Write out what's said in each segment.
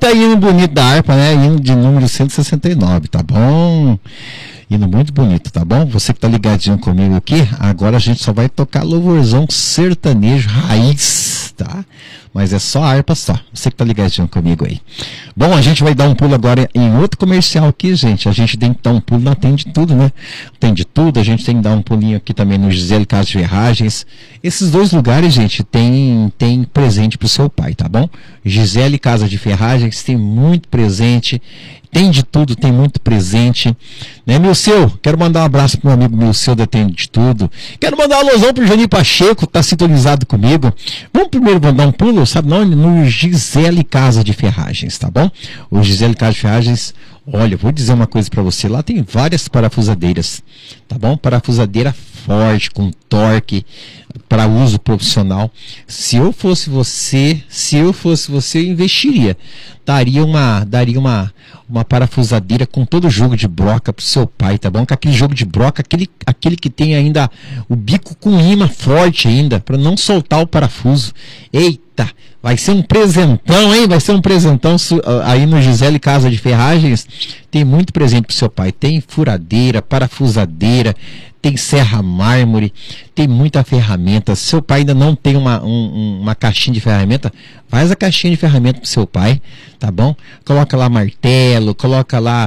Puta hino bonito da harpa, né? Hino de número 169, tá bom? Hino muito bonito, tá bom? Você que tá ligadinho comigo aqui, agora a gente só vai tocar louvorzão sertanejo raiz, tá? Mas é só harpa só. Você que tá ligadinho comigo aí. Bom, a gente vai dar um pulo agora em outro comercial aqui, gente. A gente tem que dar um pulo na Tem de Tudo, né? Tem de Tudo, a gente tem que dar um pulinho aqui também no Gisele Casa de Ferragens. Esses dois lugares, gente, tem presente pro seu pai, tá bom? Gisele Casa de Ferragens tem muito presente. Tem de Tudo, tem muito presente, né, Milceu? Quero mandar um abraço pro meu amigo Milceu da Tem de Tudo. Quero mandar um alusão pro Janinho Pacheco, tá sintonizado comigo. Vamos primeiro mandar um pulo, sabe não? No Gisele Casa de Ferragens, tá bom? O Gisele Casa de Ferragens, olha, vou dizer uma coisa para você, lá tem várias parafusadeiras, tá bom? Parafusadeira forte, com torque, para uso profissional. Se eu fosse você, eu investiria. Daria uma parafusadeira com todo o jogo de broca pro seu pai, tá bom? Com aquele jogo de broca, aquele que tem ainda o bico com imã forte ainda, para não soltar o parafuso. Eita, vai ser um presentão, hein? Vai ser um presentão aí no Gisele Casa de Ferragens. Tem muito presente pro seu pai. Tem furadeira, parafusadeira, tem serra mármore, tem muita ferramenta. Se seu pai ainda não tem uma caixinha de ferramenta, faz a caixinha de ferramenta pro seu pai, tá bom? Coloca lá martelo, coloca lá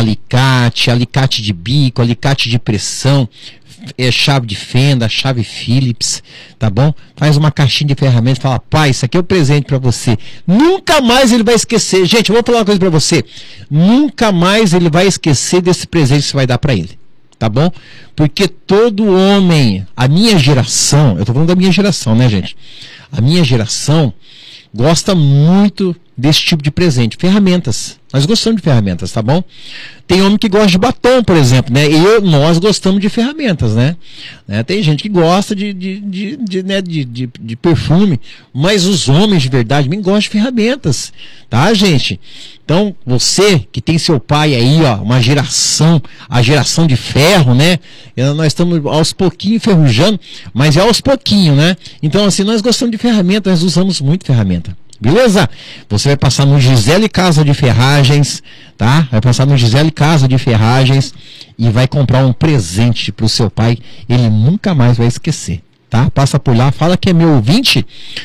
alicate de bico, alicate de pressão, chave de fenda, chave Phillips, tá bom? Faz uma caixinha de ferramentas e fala, pai, isso aqui é um presente para você. Nunca mais ele vai esquecer. Gente, eu vou falar uma coisa para você. Nunca mais ele vai esquecer desse presente que você vai dar para ele. Tá bom? Porque todo homem, a minha geração, eu tô falando da minha geração, né, gente? A minha geração gosta muito desse tipo de presente, ferramentas. Nós gostamos de ferramentas, tá bom? Tem homem que gosta de batom, por exemplo, né? Nós gostamos de ferramentas, né? Tem gente que gosta de perfume, mas os homens de verdade também gostam de ferramentas, tá, gente? Então, você que tem seu pai aí, ó, uma geração, a geração de ferro, né? Nós estamos aos pouquinhos enferrujando, mas é aos pouquinhos, né? Então, assim, nós gostamos de ferramentas, nós usamos muito ferramenta. Beleza? Você vai passar no Gisele Casa de Ferragens, tá? Vai passar no Gisele Casa de Ferragens e vai comprar um presente pro seu pai. Ele nunca mais vai esquecer, tá? Passa por lá, fala que é meu ouvinte,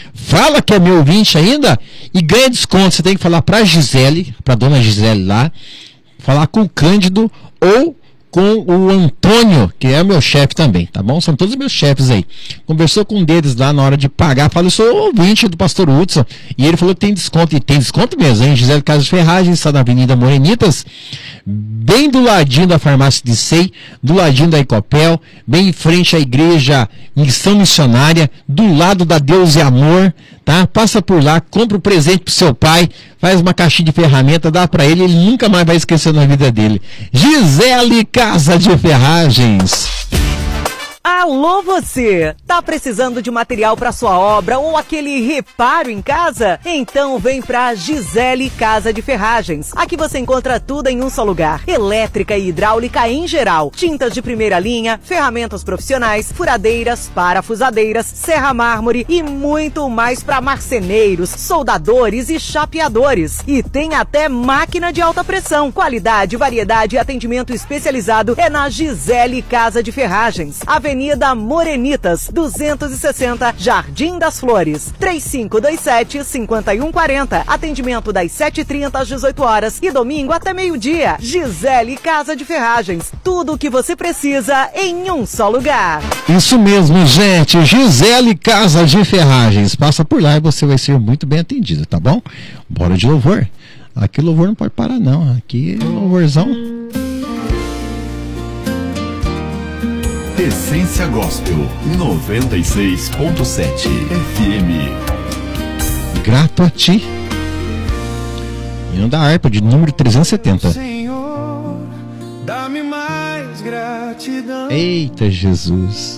ainda e ganha desconto. Você tem que falar pra Gisele, pra dona Gisele lá, falar com o Cândido ou com o Antônio, que é o meu chefe também, tá bom? São todos meus chefes aí. Conversou com um deles lá na hora de pagar, falou, eu sou ouvinte do pastor Hudson, e ele falou que tem desconto, e tem desconto mesmo, hein? Gisele Casa de Ferragens, está na Avenida Morenitas, bem do ladinho da farmácia de Sei, do ladinho da Icopel, bem em frente à igreja Missão Missionária, do lado da Deus e Amor, tá? Passa por lá, compra o presente pro seu pai, faz uma caixinha de ferramenta, dá para ele nunca mais vai esquecer na vida dele. Gisele Casa de Ferragens. Alô você! Tá precisando de material para sua obra ou aquele reparo em casa? Então vem pra Gisele Casa de Ferragens. Aqui você encontra tudo em um só lugar. Elétrica e hidráulica em geral. Tintas de primeira linha, ferramentas profissionais, furadeiras, parafusadeiras, serra mármore e muito mais para marceneiros, soldadores e chapeadores. E tem até máquina de alta pressão. Qualidade, variedade e atendimento especializado é na Gisele Casa de Ferragens. Avenida Morenitas, 260, Jardim das Flores. 3527-5140. Atendimento das 7h30 às 18 horas e domingo até meio-dia. Gisele Casa de Ferragens. Tudo o que você precisa em um só lugar. Isso mesmo, gente. Gisele Casa de Ferragens. Passa por lá e você vai ser muito bem atendido, tá bom? Bora de louvor. Aqui louvor não pode parar, não. Aqui é louvorzão. Essência Gospel 96.7 FM. Grato a ti. Hino da harpa de número 370. Senhor, dá-me mais gratidão. Eita Jesus.